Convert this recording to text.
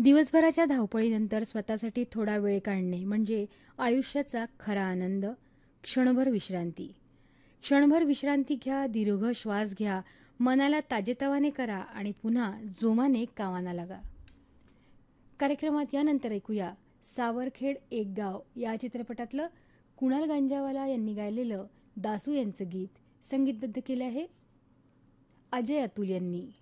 दिवसभराच्या धावपळीनंतर स्वतःसाठी थोडा वेळ काढणे म्हणजे आयुष्याचा खरा आनंद. क्षणभर विश्रांती. क्षणभर विश्रांती घ्या, दीर्घ श्वास घ्या, मनाला ताजेतवाने करा आणि पुन्हा जोमाने कामाला लागा. कार्यक्रमात यानंतर ऐकूया सावरखेड एक गाव या चित्रपटातलं कुणाल गांजावाला यांनी गायलेलं दासू यांचं गीत. संगीतबद्ध केलं आहे अजय अतुल यांनी.